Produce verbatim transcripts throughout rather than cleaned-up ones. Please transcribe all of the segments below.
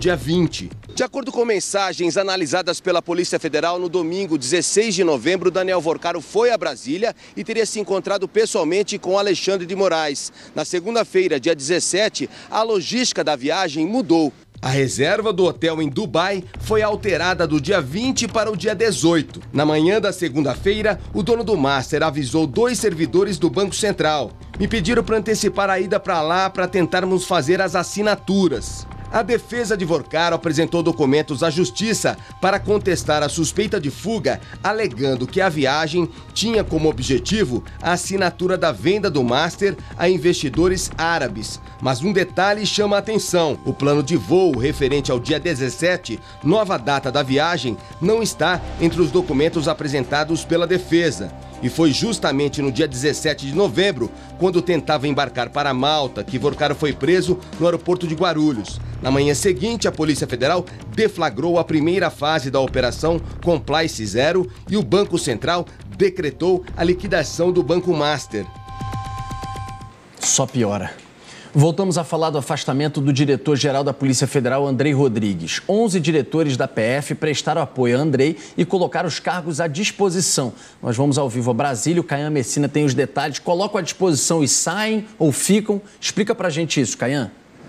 dia vinte. De acordo com mensagens analisadas pela Polícia Federal, no domingo, dezesseis de novembro, Daniel Vorcaro foi a Brasília e teria se encontrado pessoalmente com Alexandre de Moraes. Na segunda-feira, dia dezessete, a logística da viagem mudou. A reserva do hotel em Dubai foi alterada do dia vinte para o dia dezoito. Na manhã da segunda-feira, o dono do Master avisou dois servidores do Banco Central. Me pediram para antecipar a ida para lá para tentarmos fazer as assinaturas. A defesa de Vorcaro apresentou documentos à Justiça para contestar a suspeita de fuga, alegando que a viagem tinha como objetivo a assinatura da venda do Master a investidores árabes. Mas um detalhe chama a atenção: o plano de voo referente ao dia dezessete, nova data da viagem, não está entre os documentos apresentados pela defesa. E foi justamente no dia dezessete de novembro, quando tentava embarcar para Malta, que Vorcaro foi preso no aeroporto de Guarulhos. Na manhã seguinte, a Polícia Federal deflagrou a primeira fase da Operação Compliance Zero e o Banco Central decretou a liquidação do Banco Master. Só piora. Voltamos a falar do afastamento do diretor-geral da Polícia Federal, Andrei Rodrigues. onze diretores da P F prestaram apoio a Andrei e colocaram os cargos à disposição. Nós vamos ao vivo a Brasília, o Caian Messina tem os detalhes. Colocam à disposição e saem ou ficam? Explica pra gente isso, Caian.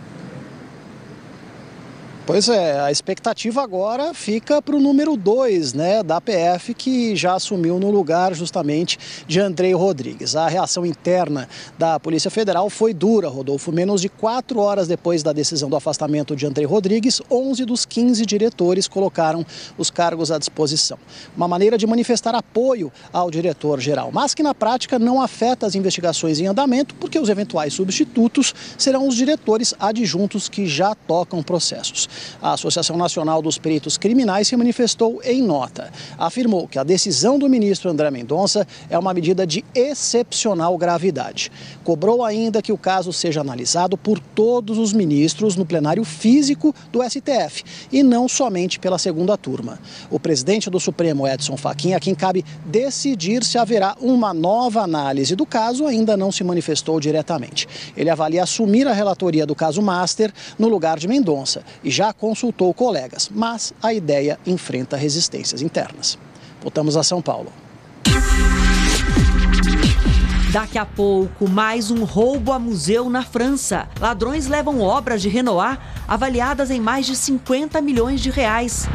Pois é, a expectativa agora fica para o número dois, né, da P F, que já assumiu no lugar justamente de Andrei Rodrigues. A reação interna da Polícia Federal foi dura, Rodolfo. Menos de quatro horas depois da decisão do afastamento de Andrei Rodrigues, onze dos quinze diretores colocaram os cargos à disposição. Uma maneira de manifestar apoio ao diretor-geral, mas que na prática não afeta as investigações em andamento, porque os eventuais substitutos serão os diretores adjuntos que já tocam processos. A Associação Nacional dos Peritos Criminais se manifestou em nota. Afirmou que a decisão do ministro André Mendonça é uma medida de excepcional gravidade. Cobrou ainda que o caso seja analisado por todos os ministros no plenário físico do S T F e não somente pela segunda turma. O presidente do Supremo, Edson Fachin, a quem cabe decidir se haverá uma nova análise do caso, ainda não se manifestou diretamente. Ele avalia assumir a relatoria do caso Master no lugar de Mendonça e já consultou colegas, mas a ideia enfrenta resistências internas. Voltamos a São Paulo. Daqui a pouco, mais um roubo a museu na França. Ladrões levam obras de Renoir avaliadas em mais de cinquenta milhões de reais.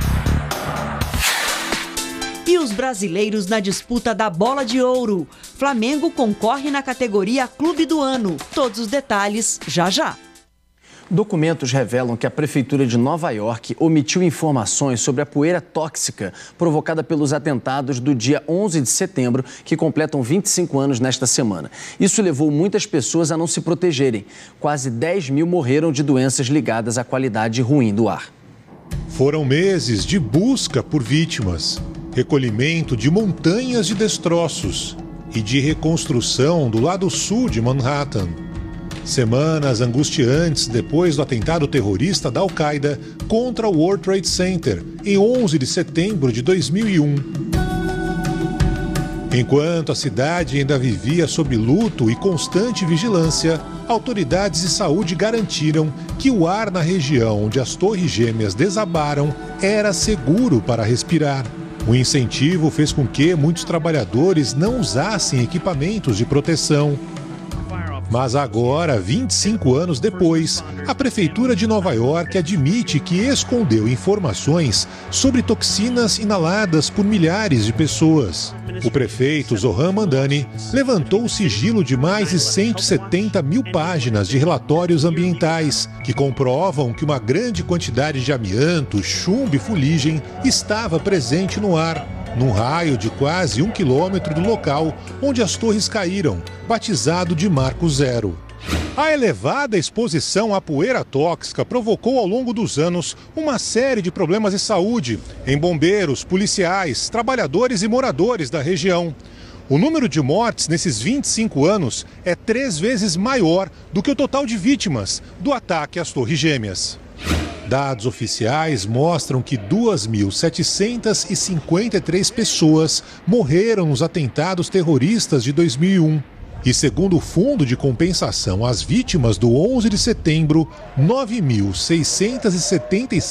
E os brasileiros na disputa da Bola de Ouro. Flamengo concorre na categoria Clube do Ano. Todos os detalhes já já. Documentos revelam que a Prefeitura de Nova York omitiu informações sobre a poeira tóxica provocada pelos atentados do dia onze de setembro, que completam vinte e cinco anos nesta semana. Isso levou muitas pessoas a não se protegerem. Quase dez mil morreram de doenças ligadas à qualidade ruim do ar. Foram meses de busca por vítimas, recolhimento de montanhas de destroços e de reconstrução do lado sul de Manhattan. Semanas angustiantes depois do atentado terrorista da Al-Qaeda contra o World Trade Center, em onze de setembro de dois mil e um. Enquanto a cidade ainda vivia sob luto e constante vigilância, autoridades de saúde garantiram que o ar na região onde as torres gêmeas desabaram era seguro para respirar. O incentivo fez com que muitos trabalhadores não usassem equipamentos de proteção. Mas agora, vinte e cinco anos depois, a Prefeitura de Nova York admite que escondeu informações sobre toxinas inaladas por milhares de pessoas. O prefeito Zohran Mamdani levantou o sigilo de mais de cento e setenta mil páginas de relatórios ambientais que comprovam que uma grande quantidade de amianto, chumbo e fuligem estava presente no ar, num raio de quase um quilômetro do local onde as torres caíram, batizado de Marco Zero. A elevada exposição à poeira tóxica provocou ao longo dos anos uma série de problemas de saúde em bombeiros, policiais, trabalhadores e moradores da região. O número de mortes nesses vinte e cinco anos é três vezes maior do que o total de vítimas do ataque às Torres Gêmeas. Dados oficiais mostram que duas mil setecentas e cinquenta e três pessoas morreram nos atentados terroristas de dois mil e um. E segundo o Fundo de Compensação às Vítimas do onze de setembro, nove mil seiscentas e setenta e